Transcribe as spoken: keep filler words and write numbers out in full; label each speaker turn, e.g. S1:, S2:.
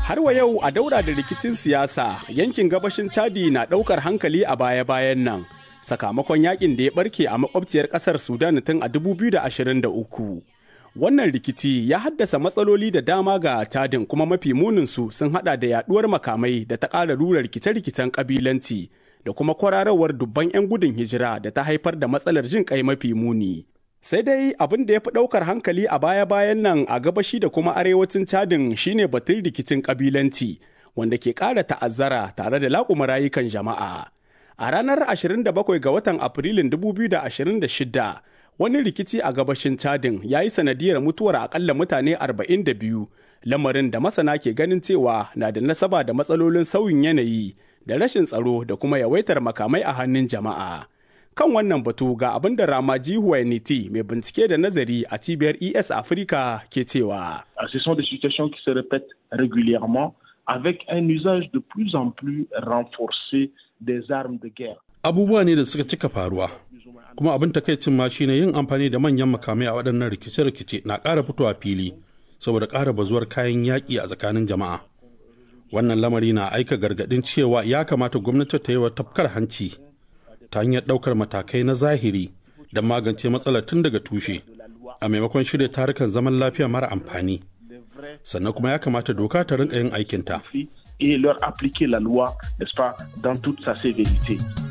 S1: Har wa yau a daura da rikicin siyasa yankin gabashin Chadi na ɗaukar hankali a baya-bayan nan sakamakon yakin da ya barke a makwabciyar ƙasar Sudan tun a dubu biyu da ashirin da uku. Wannan rikici ya haddasa matsaloli da dama ga Chadin kuma mafi muninsu sun hada da yaduwar makamai da ta ƙara rura rikice-rikicen ƙabilanci da kuma kwararawar dubban 'yan gudun hijira da ta haifar da matsalar jin ƙai mafi muni. Sai dai abin da ya fi ɗaukar hankali a baya-bayan nan a gabashi da kuma arewacin Chadin shine batun rikicin ƙabilanci wanda ke ƙara ta'azzara tare da laƙuma rayukan jama'a. A ranar ashirin da bakwai ga watan Afrilun dubu biyu da ashirin da shida, wani rikici a gabashin Chadin ya yi sanadiyar mutuwar akalla mutane arba'in da biyu, lamarin da masana ke ganin cewa na da nasaba da matsalolin sauyin yanayi da rashin tsaro da kuma yawaitar makamai a hannun jama'a. Kan wannan batu ga abin da Ramaji Huwainiti mai bincike da nazari a cibiyar E S Africa ke cewa.
S2: Ce sont des situations qui se répètent régulièrement avec un usage de plus en plus renforcé des armes de guerre.
S3: Abubuwa ne da suka cika faruwa, kuma abin takaicin ma shine yin amfani da manyan makamai a waɗannan rikice-rikice na ƙara fitowa fili saboda ƙara bazuwar kayan yaƙi a tsakanin jama'a. Wannan lamari na aika gargaɗin cewa ya kamata gwamnati ta yi wa tafkar hanci ta hanyar ɗaukar matakai na zahiri don magance matsalar tun daga tushe a maimakon shirya tarukan zaman lafiya mara amfani. Sannan kuma ya kamata doka ta rinka yin aikinta.
S2: Et leur appliquer la loi, n'est-ce pas, dans toute sa sévérité.